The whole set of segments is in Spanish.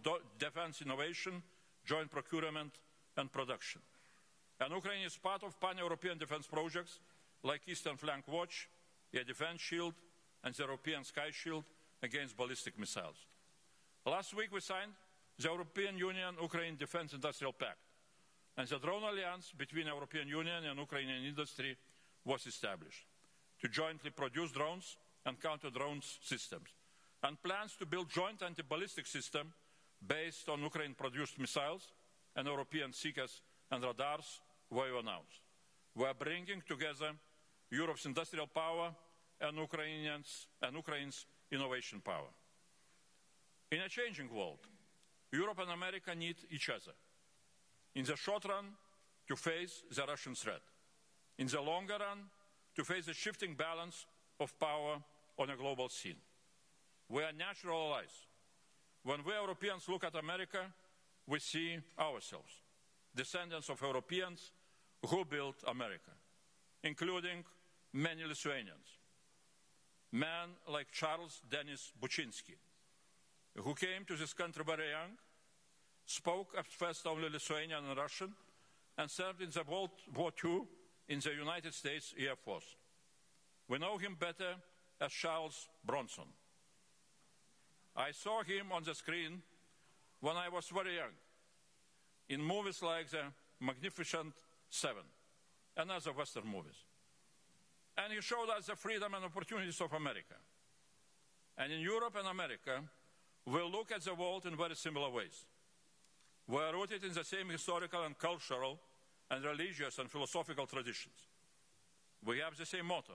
defense innovation, joint procurement and production. And Ukraine is part of pan-European defense projects like Eastern Flank Watch, Air Defense Shield, and the European Sky Shield against ballistic missiles. Last week we signed the European Union-Ukraine Defense Industrial Pact, and the drone alliance between the European Union and Ukrainian industry was established to jointly produce drones and counter-drone systems, and plans to build joint anti-ballistic system based on Ukraine-produced missiles and European seekers and radars were announced. We are bringing together Europe's industrial power and Ukraine's innovation power. In a changing world, Europe and America need each other. In the short run, to face the Russian threat. In the longer run, to face the shifting balance of power on a global scene. We are natural allies. When we Europeans look at America, we see ourselves, descendants of Europeans who built America, including many Lithuanians. Men like Charles Denis Buczynski, who came to this country very young, spoke at first only Lithuanian and Russian, and served in the World War II in the United States Air Force. We know him better as Charles Bronson. I saw him on the screen when I was very young, in movies like The Magnificent Seven and other Western movies. And he showed us the freedom and opportunities of America. And in Europe and America, we look at the world in very similar ways. We are rooted in the same historical and cultural and religious and philosophical traditions. We have the same motto,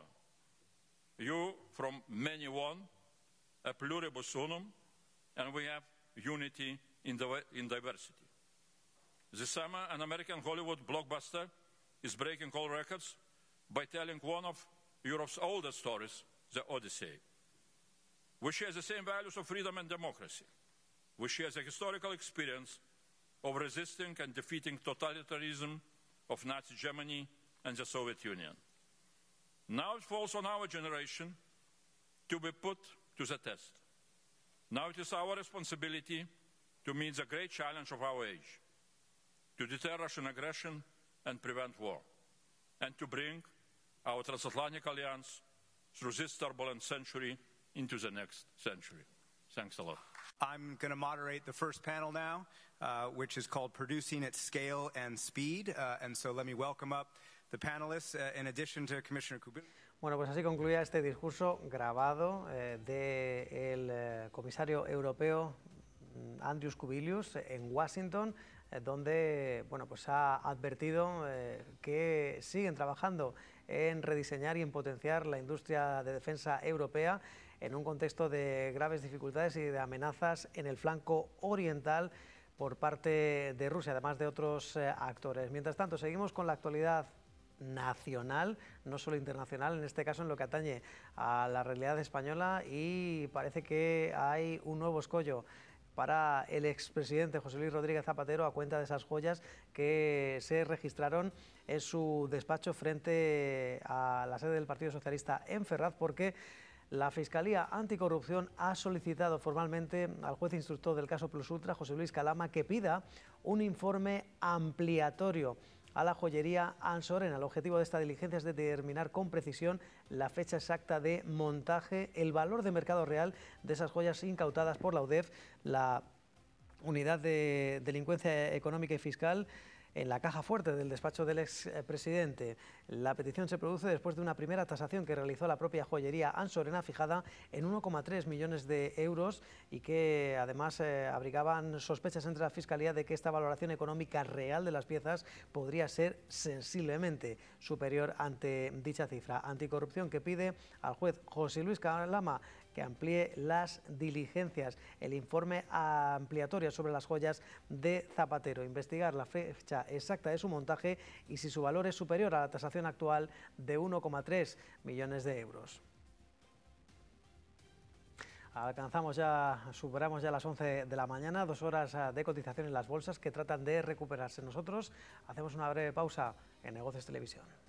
you from many one, a pluribus unum, and we have unity in diversity. This summer, an American Hollywood blockbuster is breaking all records by telling one of Europe's oldest stories, the Odyssey. We share the same values of freedom and democracy. We share the historical experience of resisting and defeating totalitarianism of Nazi Germany and the Soviet Union. Now it falls on our generation to be put to the test. Now it is our responsibility to meet the great challenge of our age, to deter Russian aggression and prevent war, and to bring our transatlantic alliance through this turbulent century into the next century. Thanks a lot. I'm going to moderate the first panel now, which is called Producing at Scale and Speed. And so let me welcome up the panelists, in addition to Commissioner Kubilius. Bueno, pues así concluía este discurso grabado del comisario europeo Andrius Kubilius en Washington, donde bueno, pues ha advertido que siguen trabajando en rediseñar y en potenciar la industria de defensa europea en un contexto de graves dificultades y de amenazas en el flanco oriental por parte de Rusia, además de otros actores. Mientras tanto, seguimos con la actualidad nacional, no solo internacional, en este caso en lo que atañe a la realidad española, y parece que hay un nuevo escollo para el expresidente José Luis Rodríguez Zapatero a cuenta de esas joyas que se registraron en su despacho frente a la sede del Partido Socialista en Ferraz, porque la Fiscalía Anticorrupción ha solicitado formalmente al juez instructor del caso Plus Ultra, José Luis Calama, que pida un informe ampliatorio a la joyería Ansorena. El objetivo de esta diligencia es determinar con precisión la fecha exacta de montaje, el valor de mercado real de esas joyas incautadas por la UDEF, la Unidad de Delincuencia Económica y Fiscal, en la caja fuerte del despacho del expresidente. La petición se produce después de una primera tasación que realizó la propia joyería Ansorena, fijada en 1,3 millones de euros, y que además abrigaban sospechas entre la Fiscalía de que esta valoración económica real de las piezas podría ser sensiblemente superior ante dicha cifra. Anticorrupción que pide al juez José Luis Calama que amplíe las diligencias, el informe ampliatorio sobre las joyas de Zapatero, investigar la fecha exacta de su montaje y si su valor es superior a la tasación actual de 1,3 millones de euros. Superamos ya las 11 de la mañana, 2 horas de cotización en las bolsas que tratan de recuperarse. Nosotros hacemos una breve pausa en Negocios Televisión.